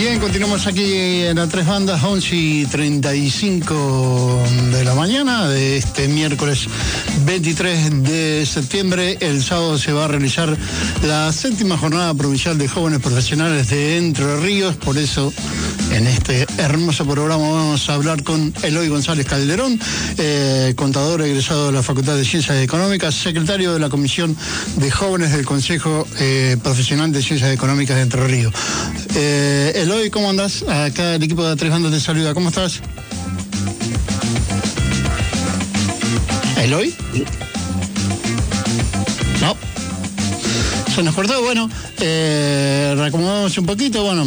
Bien, continuamos aquí en las tres bandas, 11:35 de la mañana de este miércoles 23 de septiembre. El sábado se va a realizar la 7ª jornada provincial de jóvenes profesionales de Entre Ríos. Por eso, en este hermoso programa vamos a hablar con Eloy González Calderón, contador egresado de la Facultad de Ciencias Económicas, secretario de la Comisión de Jóvenes del Consejo Profesional de Ciencias Económicas de Entre Ríos. Eloy, ¿cómo andás? Acá el equipo de Tres Bandas te saluda. ¿Cómo estás? ¿Eloy? No. Se nos cortó, bueno, reacomodamos un poquito, bueno.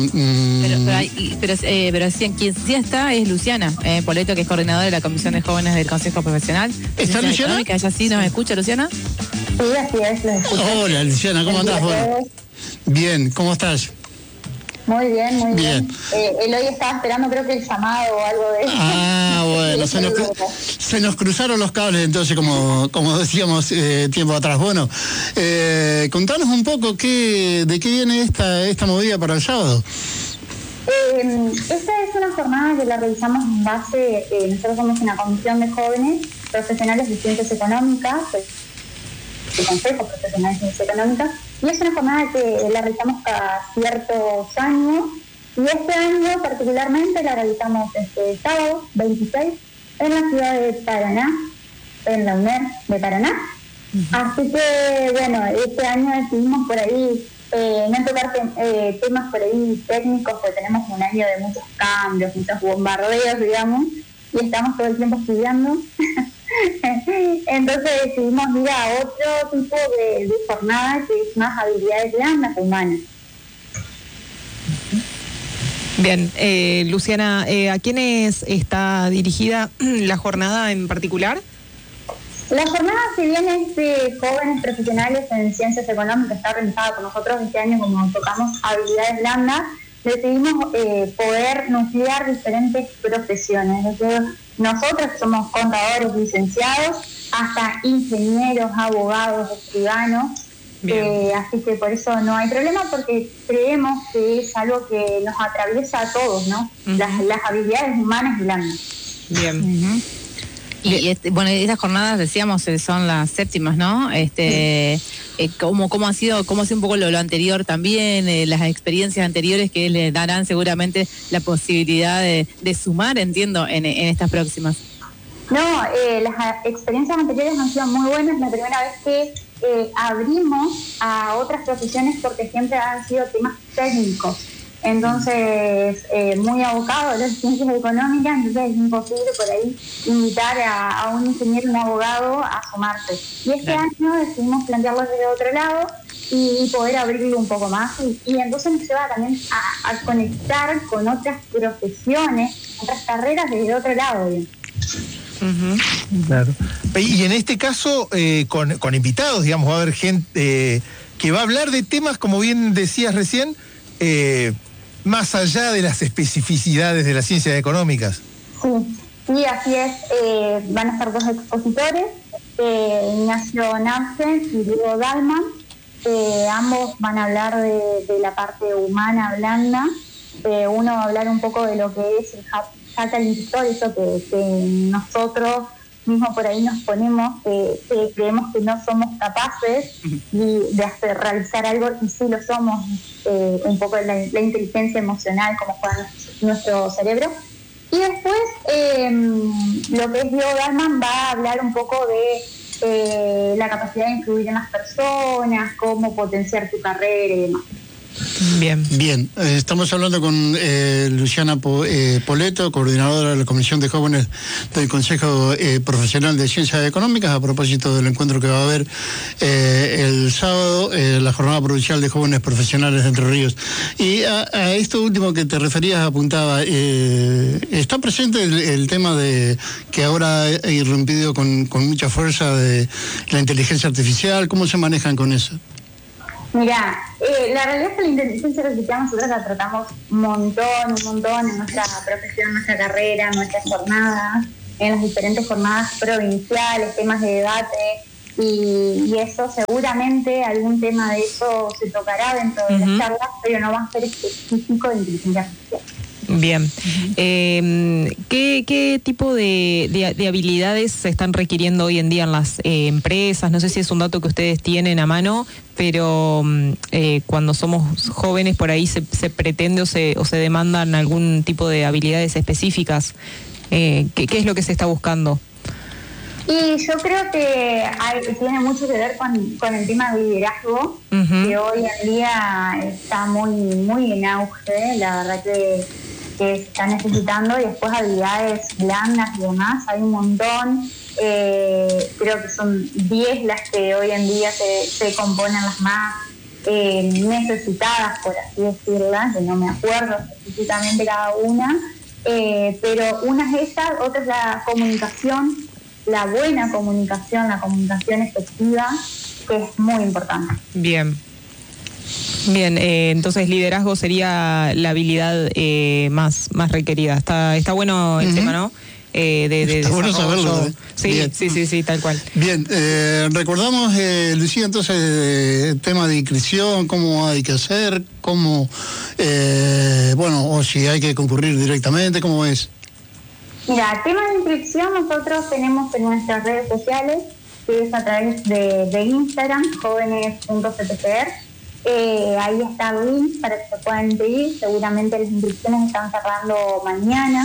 Pero quien sí está es Luciana Poleto, que es coordinadora de la Comisión de Jóvenes del Consejo Profesional. ¿Está Luciana? ¿Ella sí nos escucha, Luciana? Sí, así es, lo escucho. Hola, Luciana, ¿cómo andás? Bueno, bien, ¿cómo estás? Muy bien, muy bien. Eloy estaba esperando, creo que el llamado o algo de eso. Ah, bueno, se nos cruzaron los cables, entonces, como decíamos tiempo atrás. Bueno, contanos un poco de qué viene esta movida para el sábado. Esta es una jornada que la realizamos en base, nosotros somos una comisión de jóvenes profesionales de ciencias económicas, el Consejo Profesional de Ciencias Económicas, y es una jornada que la realizamos cada ciertos años, y este año particularmente la realizamos este sábado 26 en la ciudad de Paraná, en la UNER de Paraná. Así que bueno, este año decidimos por ahí no tocar temas por ahí técnicos, porque tenemos un año de muchos cambios, muchos bombardeos, digamos, y estamos todo el tiempo estudiando. Entonces decidimos ir a otro tipo de jornada que es más habilidades blandas que humanas. Bien, Luciana, ¿a quiénes está dirigida la jornada en particular? La jornada, si bien es de jóvenes profesionales en ciencias económicas, está organizada por nosotros este año, como tocamos habilidades blandas, decidimos poder nuclear diferentes profesiones. Desde nosotros que somos contadores licenciados hasta ingenieros, abogados, escribanos, así que por eso no hay problema, porque creemos que es algo que nos atraviesa a todos, ¿no? Las habilidades humanas blandas. Bien. Y bueno, estas jornadas, decíamos, son las 7ª, ¿no? ¿Cómo ha sido un poco lo anterior también, las experiencias anteriores que le darán seguramente la posibilidad de sumar, entiendo, en estas próximas? No, las experiencias anteriores han sido muy buenas. La primera vez que abrimos a otras profesiones, porque siempre han sido temas técnicos. Entonces, muy abocado a las ciencias económicas, entonces es imposible por ahí invitar a un ingeniero, un abogado a sumarse. Y este año decidimos plantearlo desde otro lado y poder abrirlo un poco más. Y entonces nos lleva también a conectar con otras profesiones, otras carreras desde otro lado. Claro. Y en este caso, con invitados, digamos, va a haber gente que va a hablar de temas, como bien decías recién, más allá de las especificidades de las ciencias económicas. Sí, así es. Van a estar dos expositores, Ignacio Nansen y Diego Dalman. Ambos van a hablar de la parte humana blanda. Uno va a hablar un poco de lo que es el Hackling Story, eso que nosotros mismos por ahí nos ponemos, que creemos que no somos capaces de realizar algo, y sí lo somos, un poco la inteligencia emocional, como juega nuestro cerebro. Y después lo que es Diego Dalman va a hablar un poco de la capacidad de influir en las personas, cómo potenciar tu carrera y demás. Bien, estamos hablando con Luciana Poleto, coordinadora de la Comisión de Jóvenes del Consejo Profesional de Ciencias Económicas, a propósito del encuentro que va a haber el sábado, la Jornada Provincial de Jóvenes Profesionales de Entre Ríos. Y a esto último que te referías, apuntaba, está presente el tema de que ahora ha irrumpido con mucha fuerza de la inteligencia artificial. ¿Cómo se manejan con eso? Mira, la realidad es que la inteligencia artificial nosotros la tratamos un montón en nuestra profesión, nuestra carrera, nuestras jornadas, en las diferentes jornadas provinciales, temas de debate. y eso seguramente algún tema de eso se tocará dentro de las charlas, pero no va a ser específico de inteligencia artificial. Bien. ¿Qué tipo de habilidades se están requiriendo hoy en día en las empresas? No sé si es un dato que ustedes tienen a mano, pero cuando somos jóvenes por ahí se pretende o se demandan algún tipo de habilidades específicas. ¿Qué es lo que se está buscando? Y yo creo que tiene mucho que ver con el tema del liderazgo, que hoy en día está muy en auge, la verdad que se está necesitando, y después habilidades blandas y demás, hay un montón, creo que son 10 las que hoy en día se componen las más necesitadas, por así decirlas, que no me acuerdo específicamente cada una, pero una es esa, otra es la comunicación, la buena comunicación, la comunicación efectiva, que es muy importante. Bien, entonces liderazgo sería la habilidad más requerida. Está bueno el tema, ¿no? Está bueno saberlo. Sí, tal cual. Bien, recordamos, Lucía, entonces, tema de inscripción, cómo hay que hacer, cómo, o si hay que concurrir directamente, ¿cómo es? Mira, tema de inscripción nosotros tenemos en nuestras redes sociales, que es a través de Instagram, jóvenes.ctcr. Ahí está el link para que se puedan inscribir. Seguramente las inscripciones están cerrando mañana.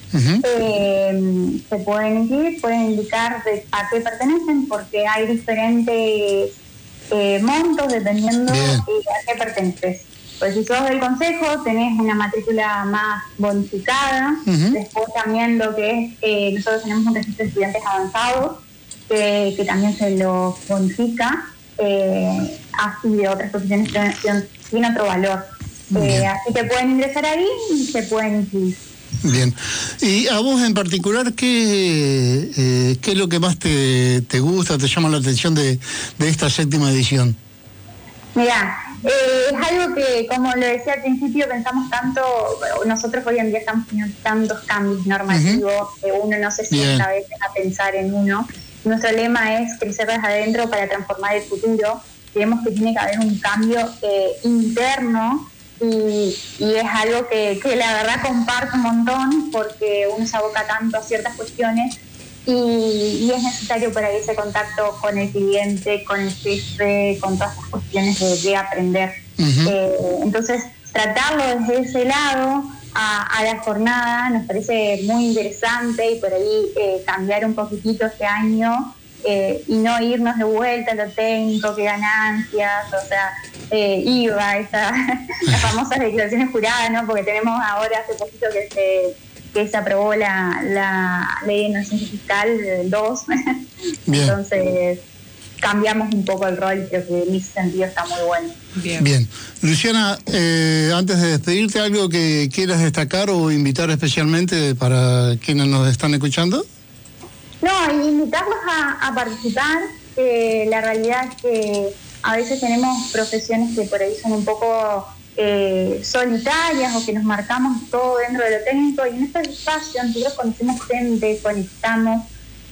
Se pueden inscribir, pueden indicar a qué pertenecen, porque hay diferentes montos dependiendo a qué perteneces. Pues si sos del consejo tenés una matrícula más bonificada. Después también lo que es, nosotros tenemos un registro de estudiantes avanzados que también se lo bonifica, así de otras profesiones tiene otro valor. Así que pueden ingresar ahí y se pueden inscribir. Bien. Y a vos en particular, ¿qué es lo que más te gusta, te llama la atención de esta 7ª edición? Mirá, es algo que, como lo decía al principio, pensamos tanto, nosotros hoy en día estamos teniendo tantos cambios normativos que uno no se sienta a veces a pensar en uno. Nuestro lema es crecer desde adentro para transformar el futuro. Creemos que tiene que haber un cambio interno y es algo que la verdad comparto un montón, porque uno se aboca tanto a ciertas cuestiones y es necesario por ahí ese contacto con el cliente, con el jefe, con todas estas cuestiones de aprender. Entonces, tratarlo desde ese lado a la jornada nos parece muy interesante, y por ahí cambiar un poquitito este año y no irnos de vuelta a lo técnico, que ganancias, o sea, IVA, las famosas declaraciones juradas, ¿no? Porque tenemos ahora hace poquito que se aprobó la ley de inocencia fiscal 2. Entonces cambiamos un poco el rol, y creo que en ese sentido está muy bueno. Bien. Luciana, antes de despedirte, ¿algo que quieras destacar o invitar especialmente para quienes nos están escuchando? No, invitarlos a participar. La realidad es que a veces tenemos profesiones que por ahí son un poco solitarias, o que nos marcamos todo dentro de lo técnico, y en este espacio nosotros conocemos gente, conectamos,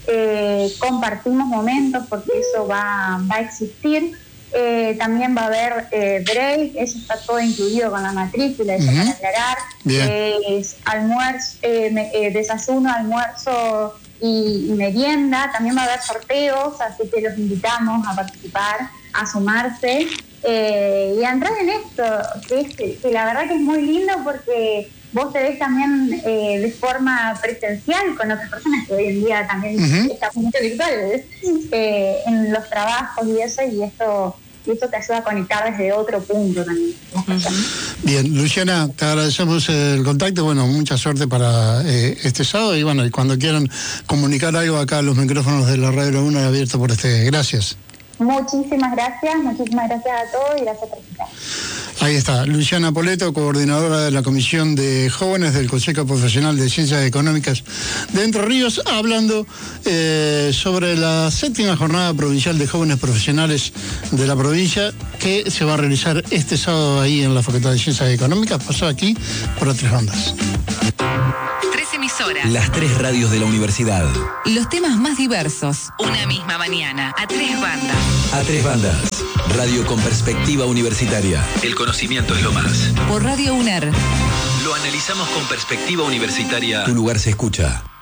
compartimos momentos, porque eso va a existir. También va a haber break, eso está todo incluido con la matrícula, eso para aclarar. Es almuerzo, desayuno, almuerzo y merienda. También va a haber sorteos, así que los invitamos a participar, a sumarse y a entrar en esto, que la verdad que es muy lindo, porque vos te ves también de forma presencial con otras personas, que hoy en día también está mucho virtual, en los trabajos y eso, y esto te ayuda a conectar desde otro punto también. Bien, Luciana, te agradecemos el contacto, mucha suerte para este sábado, y y cuando quieran comunicar algo, acá los micrófonos de la Radio Laguna abiertos por gracias. Muchísimas gracias a todos, y gracias por escuchar. Ahí está, Luciana Poleto, coordinadora de la Comisión de Jóvenes del Consejo Profesional de Ciencias Económicas de Entre Ríos, hablando sobre la 7ª Jornada Provincial de Jóvenes Profesionales de la provincia, que se va a realizar este sábado ahí en la Facultad de Ciencias Económicas. Pasó aquí por las 3 bandas. 3 emisoras. Las 3 radios de la universidad. Los temas más diversos. Una misma mañana. A 3 bandas. A 3 bandas. Radio con perspectiva universitaria. El conocimiento es lo más. Por Radio UNER. Lo analizamos con perspectiva universitaria. Tu lugar se escucha.